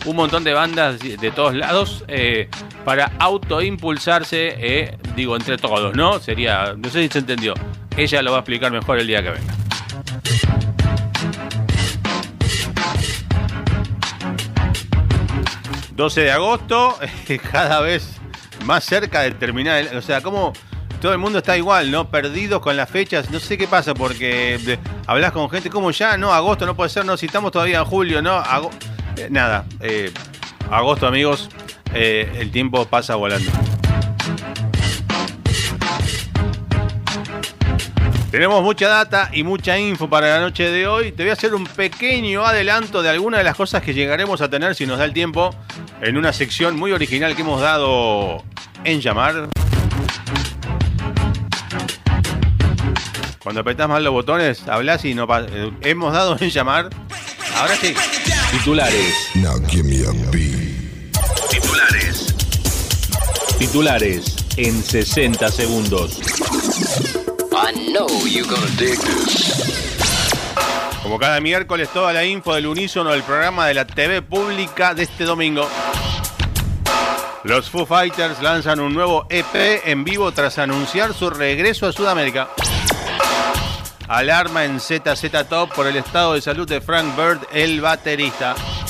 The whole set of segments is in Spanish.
un montón de bandas de todos lados para autoimpulsarse, digo, entre todos, ¿no? Sería, no sé si se entendió. Ella lo va a explicar mejor el día que venga. ...12 de agosto, cada vez más cerca de terminar, o sea, como todo el mundo está igual, ¿no? Perdidos con las fechas, no sé qué pasa, porque hablas con gente, como ya, no, agosto no puede ser, no, si estamos todavía en julio, no, nada, agosto, amigos, el tiempo pasa volando. Tenemos mucha data y mucha info para la noche de hoy. Te voy a hacer un pequeño adelanto de algunas de las cosas que llegaremos a tener, si nos da el tiempo, en una sección muy original que hemos dado en llamar. Cuando apretás mal los botones, hablás y no pasa. Hemos dado en llamar. Ahora sí. Titulares. Now give me a beat. Titulares en 60 segundos. I know you're gonna dig this. Como cada miércoles, toda la info del unísono del programa de la TV pública de este domingo. Los Foo Fighters lanzan un nuevo EP en vivo tras anunciar su regreso a Sudamérica. Alarma en ZZ Top por el estado de salud de Frank Bird, el baterista.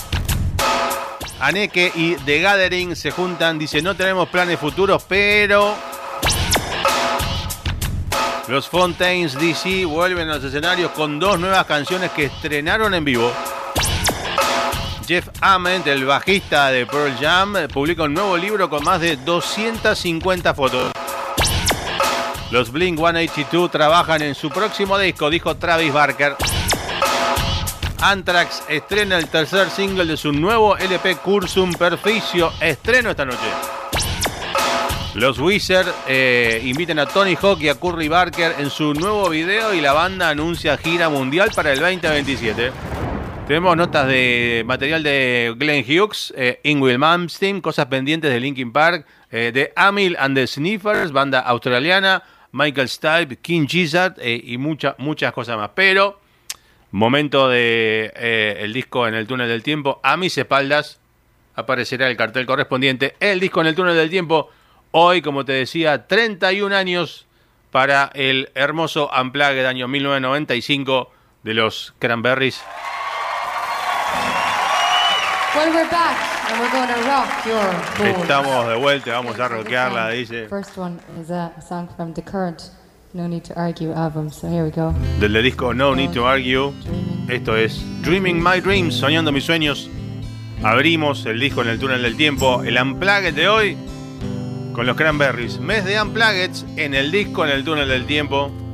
Aneke y The Gathering se juntan, dice, no tenemos planes futuros, pero... Los Fontaines DC vuelven a los escenarios con 2 nuevas canciones que estrenaron en vivo. Jeff Ament, el bajista de Pearl Jam, publica un nuevo libro con más de 250 fotos. Los Blink-182 trabajan en su próximo disco, dijo Travis Barker. Anthrax estrena el tercer single de su nuevo LP Cursum Perficio, estreno esta noche. Los Weezer invitan a Tony Hawk y a Curry Barker en su nuevo video y la banda anuncia gira mundial para el 2027. Tenemos notas de material de Glenn Hughes, Yngwie Malmsteen, cosas pendientes de Linkin Park, de Amil and the Sniffers, banda australiana, Michael Stipe, King Gizzard y muchas cosas más. Pero, momento de el disco en el túnel del tiempo. A mis espaldas aparecerá el cartel correspondiente. El disco en el túnel del tiempo. Hoy, como te decía, 31 años para el hermoso Unplugged de año 1995 de los Cranberries. Well, we're back and we're going to rock your boat. Estamos de vuelta, vamos a rockearla, dice. First one is a song from the current No Need to Argue album, so here we go. Del disco No Need to Argue. Esto es Dreaming My Dreams, soñando mis sueños. Abrimos el disco en el túnel del tiempo, el Unplugged de hoy con los Cranberries. Mes de Unplugged en el disco en el túnel del tiempo.